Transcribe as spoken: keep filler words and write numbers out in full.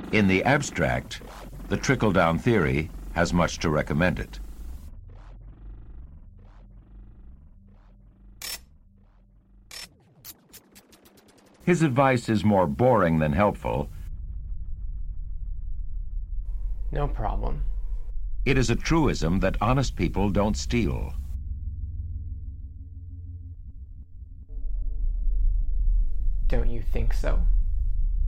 In the abstract, the trickle-down theory has much to recommend it. His advice is more boring than helpful. No problem. It is a truism that honest people don't steal. Don't you think so?